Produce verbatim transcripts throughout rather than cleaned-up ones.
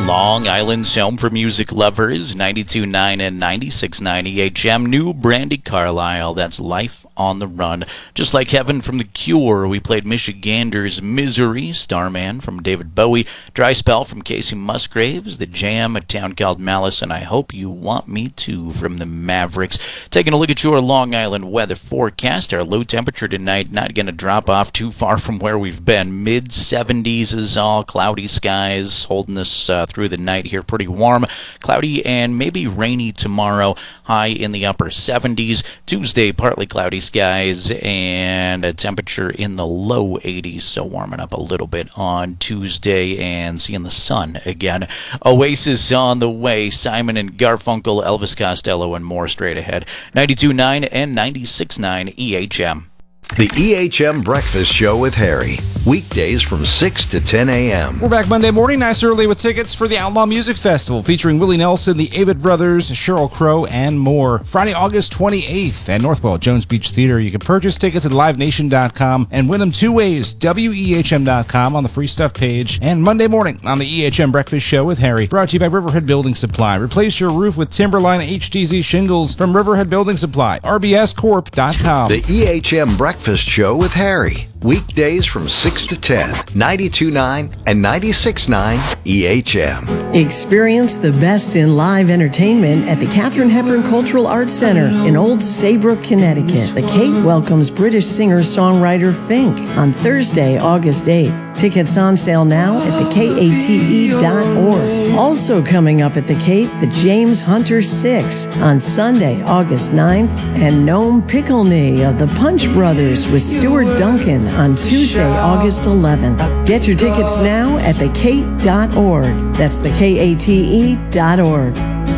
Long Island's home for music lovers, ninety-two point nine and ninety-six point nine E H M. New Brandy Carlisle, that's Life on the Run. Just like Heaven from The Cure, we played Michigander's Misery, Starman from David Bowie, Dry Spell from Casey Musgraves, The Jam, A Town Called Malice, and I Hope You Want Me To from the Mavericks. Taking a look at your Long Island weather forecast, our low temperature tonight not going to drop off too far from where we've been. mid seventies is all, cloudy skies holding us uh, through the night here. Pretty warm, cloudy, and maybe rainy tomorrow. High in the upper seventies. Tuesday, partly cloudy skies and a temperature in the low eighties, so warming up a little bit on Tuesday and seeing the sun again. Oasis on the way. Simon and Garfunkel, Elvis Costello, and more straight ahead. ninety-two point nine and ninety-six point nine E H M. The E H M Breakfast Show with Harry. Weekdays from six to ten a.m. We're back Monday morning, nice early, with tickets for the Outlaw Music Festival featuring Willie Nelson, the Avett Brothers, Sheryl Crow, and more. Friday, August twenty-eighth at Northwell at Jones Beach Theater. You can purchase tickets at live nation dot com and win them two ways, W E H M dot com on the free stuff page, and Monday morning on the E H M Breakfast Show with Harry. Brought to you by Riverhead Building Supply. Replace your roof with Timberline H T Z shingles from Riverhead Building Supply. R B S corp dot com. The E H M Breakfast Show with Harry. Weekdays from six to ten, ninety-two point nine and ninety-six point nine E H M. Experience the best in live entertainment at the Katharine Hepburn Cultural Arts Center in Old Saybrook, Connecticut. The Cape welcomes British singer-songwriter Fink on Thursday, August eighth. Tickets on sale now at the K A T E dot org. Also coming up at the Cape, the James Hunter Six on Sunday, August ninth, and Noam Pickleney of the Punch Brothers with Stuart Duncan on Tuesday, August eleventh. Get your tickets now at the Kate dot org. That's the K A T E dot org.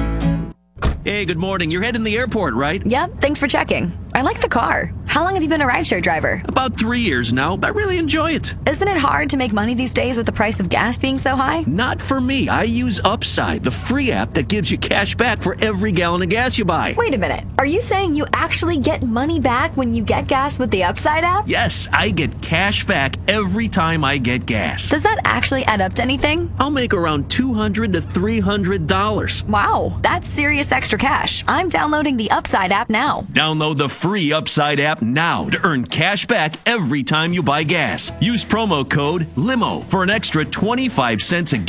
Hey, good morning. You're heading to the airport, right? Yep, thanks for checking. I like the car. How long have you been a rideshare driver? About three years now. I really enjoy it. Isn't it hard to make money these days with the price of gas being so high? Not for me. I use Upside, the free app that gives you cash back for every gallon of gas you buy. Wait a minute. Are you saying you actually get money back when you get gas with the Upside app? Yes, I get cash back every time I get gas. Does that actually add up to anything? I'll make around two hundred to three hundred dollars. Wow, that's serious extra cash. I'm downloading the Upside app now. Download the free Upside app now to earn cash back every time you buy gas. Use promo code LIMO for an extra twenty-five cents a